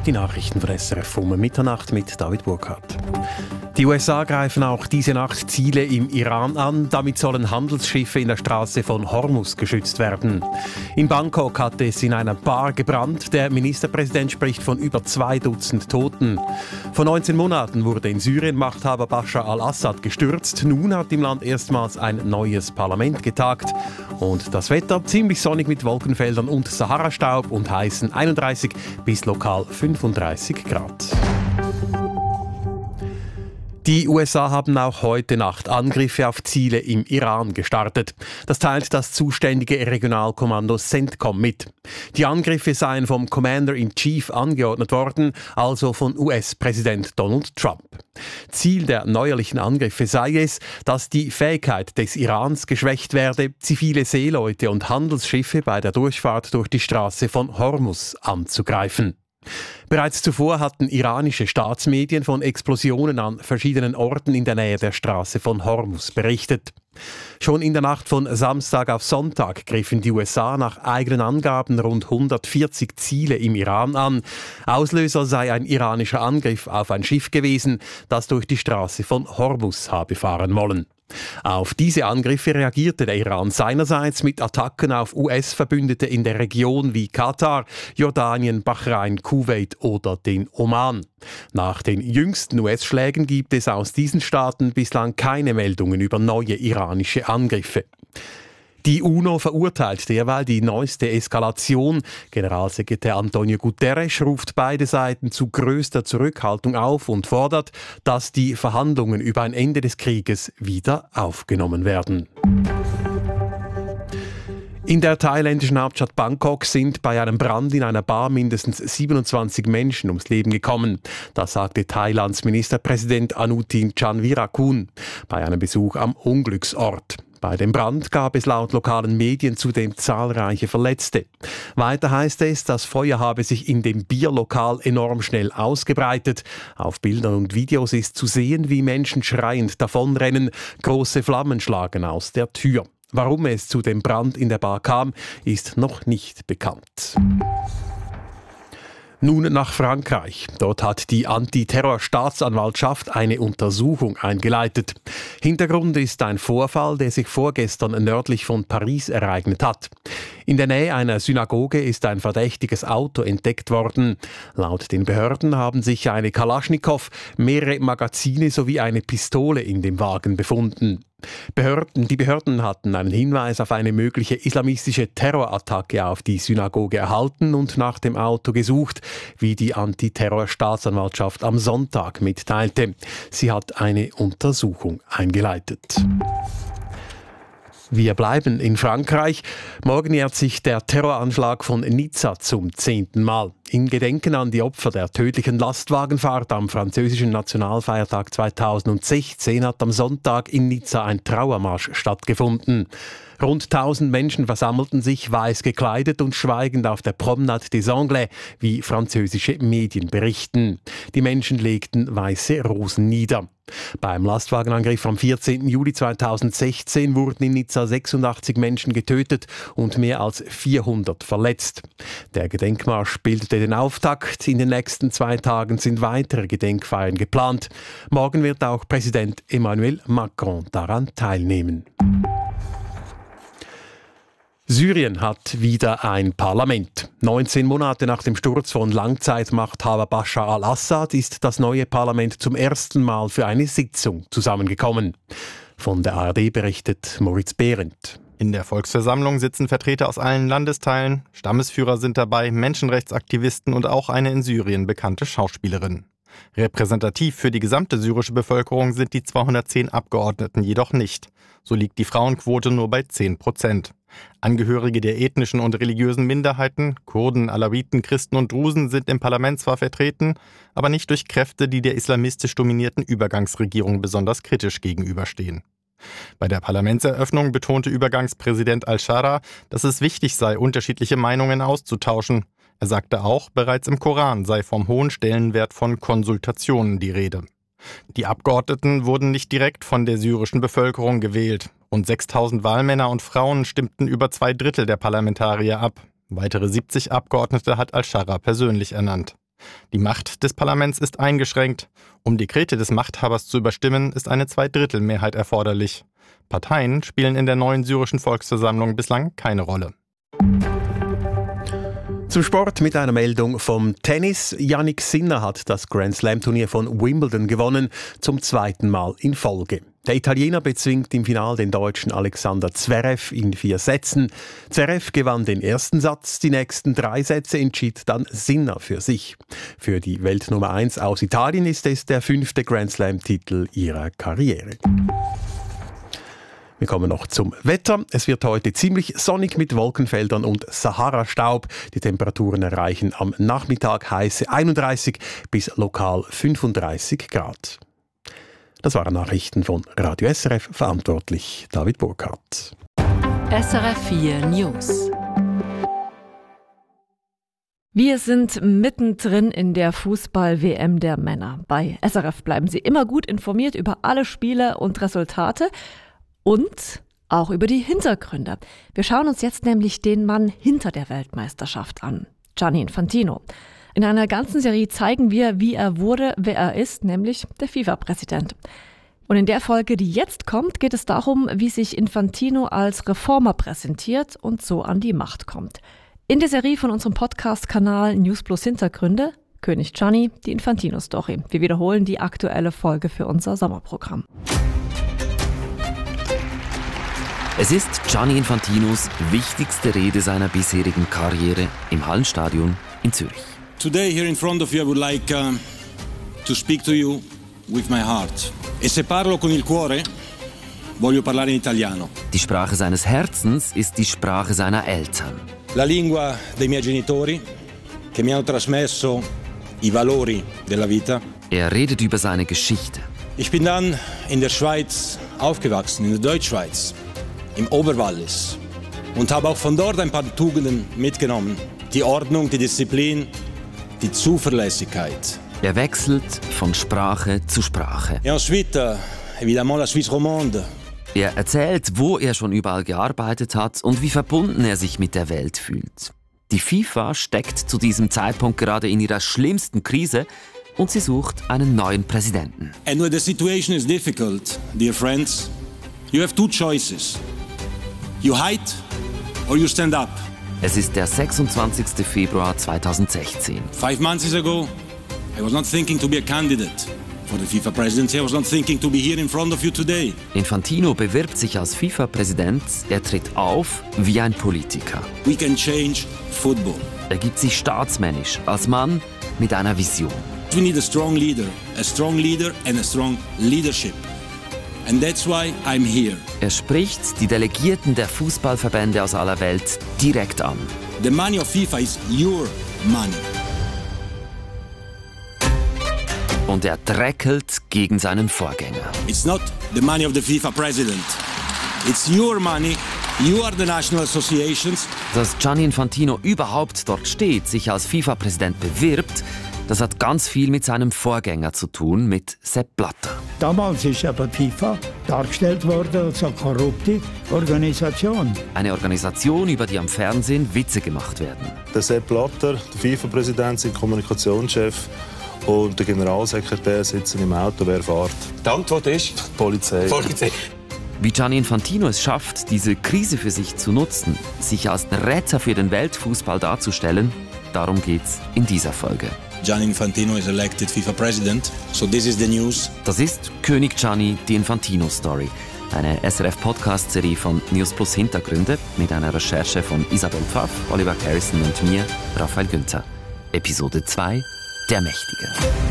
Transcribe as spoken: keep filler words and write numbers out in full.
Die Nachrichten von S R F um Mitternacht mit David Burkhardt. Die U S A greifen auch diese Nacht Ziele im Iran an. Damit sollen Handelsschiffe in der Straße von Hormuz geschützt werden. In Bangkok hat es in einer Bar gebrannt. Der Ministerpräsident spricht von über zwei Dutzend Toten. Vor neunzehn Monaten wurde in Syrien Machthaber Bashar al-Assad gestürzt. Nun hat im Land erstmals ein neues Parlament getagt. Und das Wetter ziemlich sonnig mit Wolkenfeldern und Sahara-Staub und heißen einunddreißig bis lokal fünfunddreißig Grad. Die U S A haben auch heute Nacht Angriffe auf Ziele im Iran gestartet. Das teilt das zuständige Regionalkommando CENTCOM mit. Die Angriffe seien vom Commander-in-Chief angeordnet worden, also von U S-Präsident Donald Trump. Ziel der neuerlichen Angriffe sei es, dass die Fähigkeit des Irans geschwächt werde, zivile Seeleute und Handelsschiffe bei der Durchfahrt durch die Straße von Hormuz anzugreifen. Bereits zuvor hatten iranische Staatsmedien von Explosionen an verschiedenen Orten in der Nähe der Straße von Hormuz berichtet. Schon in der Nacht von Samstag auf Sonntag griffen die U S A nach eigenen Angaben rund hundertvierzig Ziele im Iran an. Auslöser sei ein iranischer Angriff auf ein Schiff gewesen, das durch die Straße von Hormuz habe fahren wollen. Auf diese Angriffe reagierte der Iran seinerseits mit Attacken auf U S-Verbündete in der Region wie Katar, Jordanien, Bahrain, Kuwait oder den Oman. Nach den jüngsten U S-Schlägen gibt es aus diesen Staaten bislang keine Meldungen über neue iranische Angriffe. Die UNO verurteilt derweil die neueste Eskalation. Generalsekretär Antonio Guterres ruft beide Seiten zu größter Zurückhaltung auf und fordert, dass die Verhandlungen über ein Ende des Krieges wieder aufgenommen werden. In der thailändischen Hauptstadt Bangkok sind bei einem Brand in einer Bar mindestens siebenundzwanzig Menschen ums Leben gekommen. Das sagte Thailands Ministerpräsident Anutin Chanvirakul bei einem Besuch am Unglücksort. Bei dem Brand gab es laut lokalen Medien zudem zahlreiche Verletzte. Weiter heißt es, das Feuer habe sich in dem Bierlokal enorm schnell ausgebreitet. Auf Bildern und Videos ist zu sehen, wie Menschen schreiend davonrennen. Große Flammen schlagen aus der Tür. Warum es zu dem Brand in der Bar kam, ist noch nicht bekannt. Nun nach Frankreich. Dort hat die Antiterror-Staatsanwaltschaft eine Untersuchung eingeleitet. Hintergrund ist ein Vorfall, der sich vorgestern nördlich von Paris ereignet hat. In der Nähe einer Synagoge ist ein verdächtiges Auto entdeckt worden. Laut den Behörden haben sich eine Kalaschnikow, mehrere Magazine sowie eine Pistole in dem Wagen befunden. Behörden, die Behörden hatten einen Hinweis auf eine mögliche islamistische Terrorattacke auf die Synagoge erhalten und nach dem Auto gesucht, wie die Antiterror-Staatsanwaltschaft am Sonntag mitteilte. Sie hat eine Untersuchung eingeleitet. Wir bleiben in Frankreich. Morgen jährt sich der Terroranschlag von Nizza zum zehnten Mal. In Gedenken an die Opfer der tödlichen Lastwagenfahrt am französischen Nationalfeiertag zweitausendsechzehn hat am Sonntag in Nizza ein Trauermarsch stattgefunden. Rund tausend Menschen versammelten sich weiß gekleidet und schweigend auf der Promenade des Anglais, wie französische Medien berichten. Die Menschen legten weiße Rosen nieder. Beim Lastwagenangriff am vierzehnten Juli zweitausendsechzehn wurden in Nizza sechsundachtzig Menschen getötet und mehr als vierhundert verletzt. Der Gedenkmarsch bildete den Auftakt. In den nächsten zwei Tagen sind weitere Gedenkfeiern geplant. Morgen wird auch Präsident Emmanuel Macron daran teilnehmen. Syrien hat wieder ein Parlament. neunzehn Monate nach dem Sturz von Langzeitmachthaber Bashar al-Assad ist das neue Parlament zum ersten Mal für eine Sitzung zusammengekommen. Von der A R D berichtet Moritz Behrendt. In der Volksversammlung sitzen Vertreter aus allen Landesteilen, Stammesführer sind dabei, Menschenrechtsaktivisten und auch eine in Syrien bekannte Schauspielerin. Repräsentativ für die gesamte syrische Bevölkerung sind die zweihundertzehn Abgeordneten jedoch nicht. So liegt die Frauenquote nur bei zehn Prozent. Angehörige der ethnischen und religiösen Minderheiten, Kurden, Alawiten, Christen und Drusen sind im Parlament zwar vertreten, aber nicht durch Kräfte, die der islamistisch dominierten Übergangsregierung besonders kritisch gegenüberstehen. Bei der Parlamentseröffnung betonte Übergangspräsident al-Shara, dass es wichtig sei, unterschiedliche Meinungen auszutauschen. Er sagte auch, bereits im Koran sei vom hohen Stellenwert von Konsultationen die Rede. Die Abgeordneten wurden nicht direkt von der syrischen Bevölkerung gewählt. Rund sechstausend Wahlmänner und Frauen stimmten über zwei Drittel der Parlamentarier ab. Weitere siebzig Abgeordnete hat al-Shara persönlich ernannt. Die Macht des Parlaments ist eingeschränkt. Um Dekrete des Machthabers zu überstimmen, ist eine Zweidrittelmehrheit erforderlich. Parteien spielen in der neuen syrischen Volksversammlung bislang keine Rolle. Zum Sport mit einer Meldung vom Tennis. Jannik Sinner hat das Grand-Slam-Turnier von Wimbledon gewonnen, zum zweiten Mal in Folge. Der Italiener bezwingt im Finale den Deutschen Alexander Zverev in vier Sätzen. Zverev gewann den ersten Satz, die nächsten drei Sätze entschied dann Sinner für sich. Für die Weltnummer eins aus Italien ist es der fünfte Grand-Slam-Titel ihrer Karriere. Wir kommen noch zum Wetter. Es wird heute ziemlich sonnig mit Wolkenfeldern und Sahara-Staub. Die Temperaturen erreichen am Nachmittag heiße einunddreißig bis lokal fünfunddreißig Grad. Das waren Nachrichten von Radio S R F, verantwortlich David Burkhardt. S R F vier News. Wir sind mittendrin in der Fußball-W M der Männer. Bei S R F bleiben Sie immer gut informiert über alle Spiele und Resultate. Und auch über die Hintergründe. Wir schauen uns jetzt nämlich den Mann hinter der Weltmeisterschaft an, Gianni Infantino. In einer ganzen Serie zeigen wir, wie er wurde, wer er ist, nämlich der FIFA-Präsident. Und in der Folge, die jetzt kommt, geht es darum, wie sich Infantino als Reformer präsentiert und so an die Macht kommt. In der Serie von unserem Podcast-Kanal News Plus Hintergründe, König Gianni, die Infantino-Story. Wir wiederholen die aktuelle Folge für unser Sommerprogramm. Es ist Gianni Infantinos wichtigste Rede seiner bisherigen Karriere im Hallenstadion in Zürich. Today here in front of you I would like uh, to speak to you with my heart. E se parlo con il cuore, voglio parlare in italiano. Die Sprache seines Herzens ist die Sprache seiner Eltern. La lingua dei miei genitori che mi hanno trasmesso i valori della vita. Er redet über seine Geschichte. Ich bin dann in der Schweiz aufgewachsen, in der Deutschschweiz. Im Oberwallis und habe auch von dort ein paar Tugenden mitgenommen. Die Ordnung, die Disziplin, die Zuverlässigkeit. Er wechselt von Sprache zu Sprache. Et ensuite, évidemment, la Suisse romande. Er erzählt, wo er schon überall gearbeitet hat und wie verbunden er sich mit der Welt fühlt. Die FIFA steckt zu diesem Zeitpunkt gerade in ihrer schlimmsten Krise und sie sucht einen neuen Präsidenten. And when the situation is difficult, dear friends, you have two choices. You hide or you stand up. Es ist der sechsundzwanzigste Februar zweitausendsechzehn. Five months ago, I was not thinking to be a candidate for the FIFA presidency. I was not thinking to be here in front of you today. Infantino bewirbt sich als FIFA-Präsident. Er tritt auf wie ein Politiker. We can change football. Er gibt sich staatsmännisch als Mann mit einer Vision. We need a strong leader, a strong leader and a strong leadership. And that's why I'm here. Er spricht die Delegierten der Fußballverbände aus aller Welt direkt an. The money of FIFA is your money. Und er dreckelt gegen seinen Vorgänger. It's not the money of the FIFA president. It's your money. You are the national associations. Dass Gianni Infantino überhaupt dort steht, sich als FIFA-Präsident bewirbt, das hat ganz viel mit seinem Vorgänger zu tun, mit Sepp Blatter. Damals ist aber die FIFA dargestellt worden als eine korrupte Organisation. Eine Organisation, über die am Fernsehen Witze gemacht werden. Der Sepp Blatter, der FIFA-Präsident, sein Kommunikationschef und der Generalsekretär sitzen im Auto. Wer fährt? Die Antwort ist Die Polizei. Polizei. Wie Gianni Infantino es schafft, diese Krise für sich zu nutzen, sich als Retter für den Weltfußball darzustellen, darum geht's in dieser Folge. Gianni Infantino is elected FIFA president, so this is the news. Das ist König Gianni, die Infantino-Story. Eine S R F-Podcast-Serie von News Plus Hintergründe mit einer Recherche von Isabel Pfaff, Oliver Harrison und mir, Raphael Günther. Episode zwei, Der Mächtige.